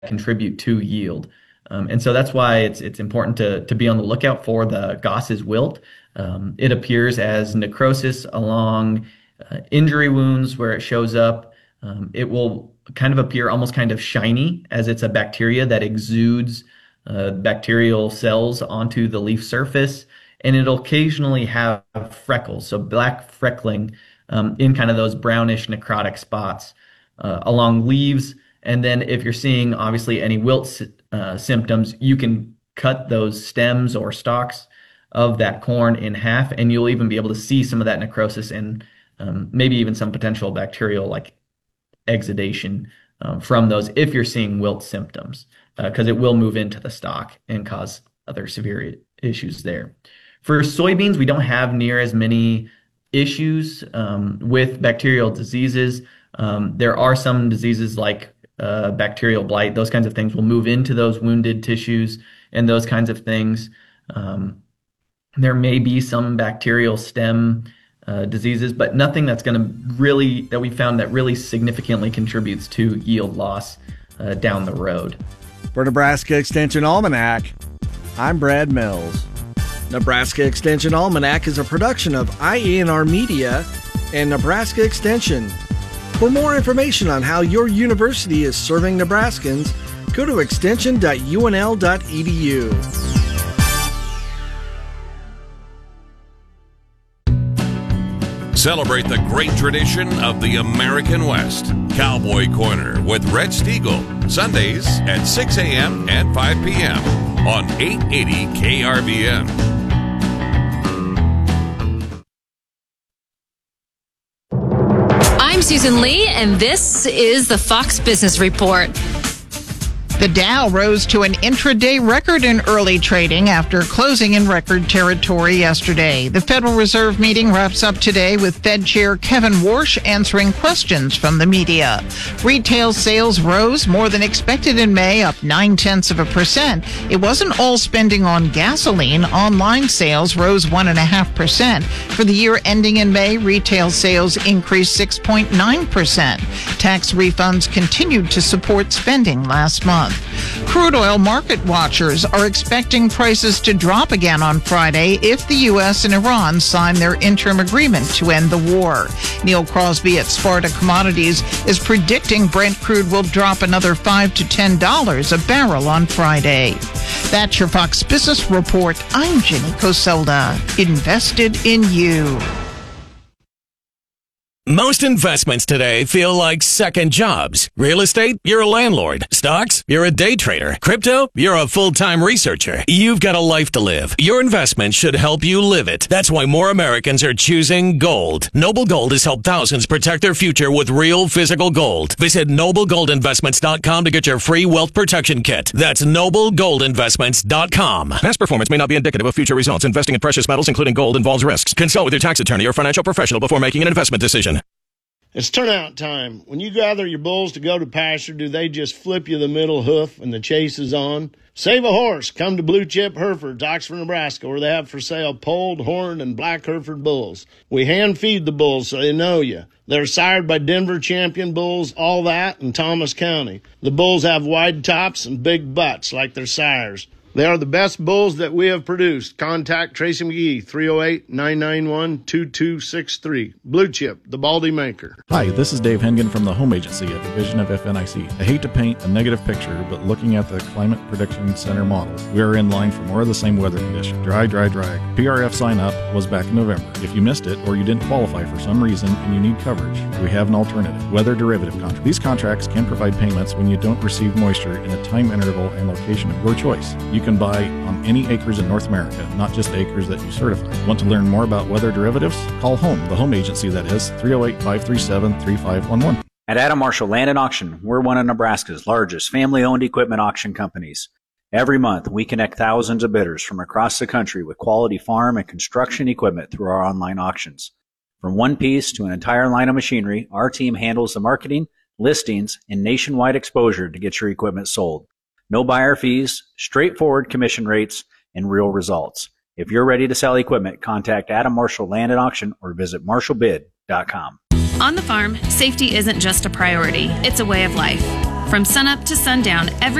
contribute to yield. And so that's why it's important to be on the lookout for the Goss's wilt. It appears as necrosis along injury wounds where it shows up. It will kind of appear almost kind of shiny, as it's a bacteria that exudes bacterial cells onto the leaf surface. And it'll occasionally have freckles, so black freckling in kind of those brownish necrotic spots along leaves. And then if you're seeing obviously any wilt symptoms, you can cut those stems or stalks of that corn in half, and you'll even be able to see some of that necrosis and maybe even some potential bacterial like exudation from those if you're seeing wilt symptoms, because it will move into the stalk and cause other severe issues there. For soybeans, we don't have near as many issues with bacterial diseases. There are some diseases like bacterial blight. Those kinds of things will move into those wounded tissues and those kinds of things. There may be some bacterial stem diseases, but nothing that's going to really, that we found that really significantly contributes to yield loss down the road. For Nebraska Extension Almanac, I'm Brad Mills. Nebraska Extension Almanac is a production of IENR Media and Nebraska Extension. For more information on how your university is serving Nebraskans, go to extension.unl.edu. Celebrate the great tradition of the American West. Cowboy Corner with Red Stiegel, Sundays at 6 a.m. and 5 p.m. on 880 KRVN. I'm Susan Lee, and this is the Fox Business Report. The Dow rose to an intraday record in early trading after closing in record territory yesterday. The Federal Reserve meeting wraps up today with Fed Chair Kevin Warsh answering questions from the media. Retail sales rose more than expected in May, up 0.9%. It wasn't all spending on gasoline. Online sales rose 1.5%. For the year ending in May, retail sales increased 6.9%. Tax refunds continued to support spending last month. Crude oil market watchers are expecting prices to drop again on Friday if the U.S. and Iran sign their interim agreement to end the war. Neil Crosby at Sparta Commodities is predicting Brent crude will drop another $5 to $10 a barrel on Friday. That's your Fox Business Report. I'm Jenny Coselda. Invested in you. Most investments today feel like second jobs. Real estate, you're a landlord. Stocks, you're a day trader. Crypto, you're a full-time researcher. You've got a life to live. Your investment should help you live it. That's why more Americans are choosing gold. Noble Gold has helped thousands protect their future with real physical gold. Visit NobleGoldInvestments.com to get your free wealth protection kit. That's NobleGoldInvestments.com. Past performance may not be indicative of future results. Investing in precious metals, including gold, involves risks. Consult with your tax attorney or financial professional before making an investment decision. It's turnout time. When you gather your bulls to go to pasture, do they just flip you the middle hoof and the chase is on? Save a horse. Come to Blue Chip Herefords, Oxford, Nebraska, where they have for sale polled, horned, and black Hereford bulls. We hand feed the bulls so they know you. They're sired by Denver champion bulls, all that, in Thomas County. The bulls have wide tops and big butts like their sires. They are the best bulls that we have produced. Contact Tracy McGee, 308-991-2263. Blue Chip, the Baldy Maker. Hi, this is Dave Hengen from the Home Agency at Division of FNIC. I hate to paint a negative picture, but looking at the Climate Prediction Center models, we are in line for more of the same weather condition. Dry, dry, dry. PRF sign up was back in November. If you missed it or you didn't qualify for some reason and you need coverage, we have an alternative. Weather derivative contract. These contracts can provide payments when you don't receive moisture in a time interval and location of your choice. You can buy on any acres in North America, not just acres that you certify. Want to learn more about weather derivatives? Call HOME, the home agency that is, 308-537-3511. At Adam Marshall Land and Auction, we're one of Nebraska's largest family-owned equipment auction companies. Every month, we connect thousands of bidders from across the country with quality farm and construction equipment through our online auctions. From one piece to an entire line of machinery, our team handles the marketing, listings, and nationwide exposure to get your equipment sold. No buyer fees, straightforward commission rates, and real results. If you're ready to sell equipment, contact Adam Marshall Land and Auction or visit marshallbid.com. On the farm, safety isn't just a priority, it's a way of life. From sunup to sundown, every